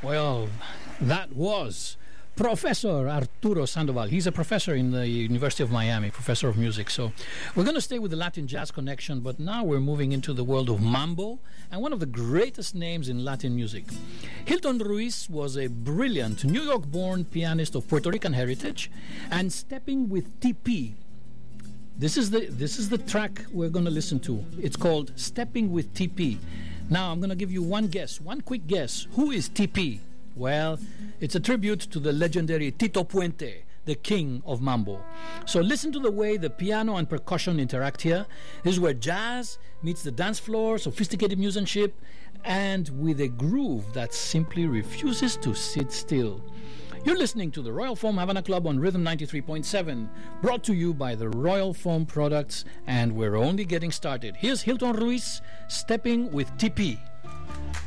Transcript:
Well, that was Professor Arturo Sandoval. He's a professor in the University of Miami, professor of music. So we're going to stay with the Latin jazz connection, but now we're moving into the world of mambo and one of the greatest names in Latin music. Hilton Ruiz was a brilliant New York-born pianist of Puerto Rican heritage, and stepping with TP. This is the track we're going to listen to. It's called Stepping with TP. Now I'm going to give you one quick guess. Who is TP? Well, it's a tribute to the legendary Tito Puente, the king of mambo. So listen to the way the piano and percussion interact here. This is where jazz meets the dance floor, sophisticated musicianship, and with a groove that simply refuses to sit still. You're listening to the Royal Foam Havana Club on Rhythm 93.7, brought to you by the Royal Foam products, and we're only getting started. Here's Hilton Ruiz, Stepping with TP.